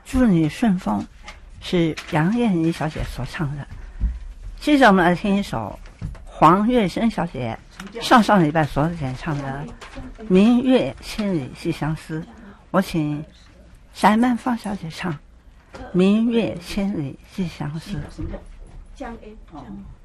祝你顺风，是杨燕妮小姐所唱的。接着我们来听一首黄月生小姐上礼拜所演唱的《明月千里寄相思》，我请翟曼芳小姐唱《明月千里寄相思》。 降 A 降。